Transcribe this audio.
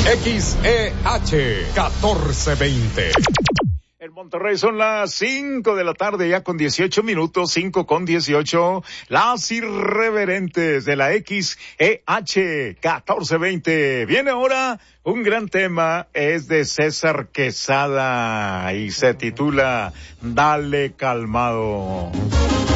XEH 1420. En Monterrey son las 5 de la tarde, ya con 18 minutos, 5:18. Las irreverentes de la XEH 1420. Viene ahora un gran tema, es de César Quesada y se titula Dale Calmado.